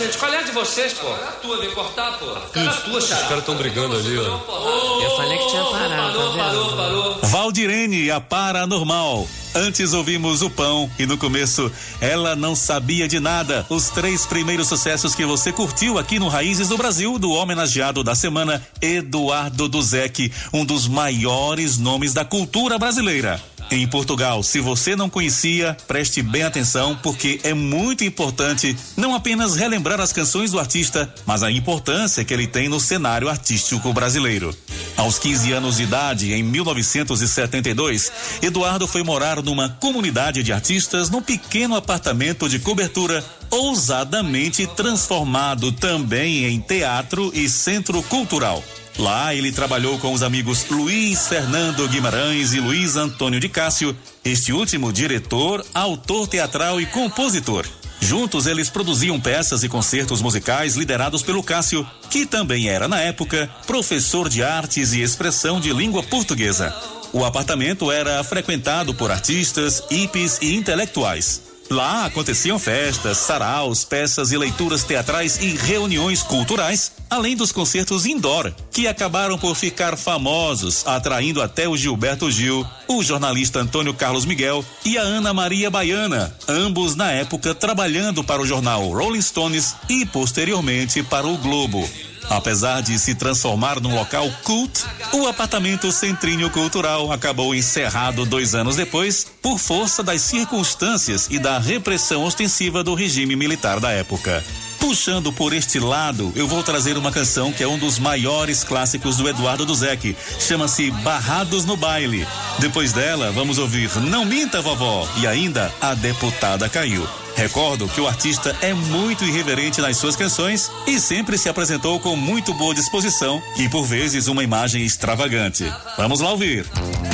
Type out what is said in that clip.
gente? Qual é a de vocês, pô? É a tua, vem cortar, pô. Cara, a tua, Os caras estão brigando ali, ó. Eu falei que tinha parado, Parou. Valdirene, a Paranormal. Antes ouvimos o Pão e no começo Ela Não Sabia de Nada. Os 3 primeiros sucessos que você curtiu aqui no Raízes do Brasil, do homenageado da semana, Eduardo Duzec, um dos maiores nomes da cultura brasileira. Em Portugal, se você não conhecia, preste bem atenção, porque é muito importante não apenas relembrar as canções do artista, mas a importância que ele tem no cenário artístico brasileiro. Aos 15 anos de idade, em 1972, Eduardo foi morar numa comunidade de artistas num pequeno apartamento de cobertura ousadamente transformado também em teatro e centro cultural. Lá ele trabalhou com os amigos Luiz Fernando Guimarães e Luiz Antônio de Cássio, este último diretor, autor teatral e compositor. Juntos eles produziam peças e concertos musicais liderados pelo Cássio, que também era, na época, professor de artes e expressão de língua portuguesa. O apartamento era frequentado por artistas, hippies e intelectuais. Lá aconteciam festas, saraus, peças e leituras teatrais e reuniões culturais, além dos concertos indoor, que acabaram por ficar famosos, atraindo até o Gilberto Gil, o jornalista Antônio Carlos Miguel e a Ana Maria Baiana, ambos na época trabalhando para o jornal Rolling Stones e posteriormente para o Globo. Apesar de se transformar num local cult, o apartamento Centrinho Cultural acabou encerrado 2 anos depois, por força das circunstâncias e da repressão ostensiva do regime militar da época. Puxando por este lado, eu vou trazer uma canção que é um dos maiores clássicos do Eduardo Duzec. Chama-se Barrados no Baile. Depois dela, vamos ouvir Não Minta, Vovó e ainda A Deputada Caiu. Recordo que o artista é muito irreverente nas suas canções e sempre se apresentou com muito boa disposição e, por vezes, uma imagem extravagante. Vamos lá ouvir.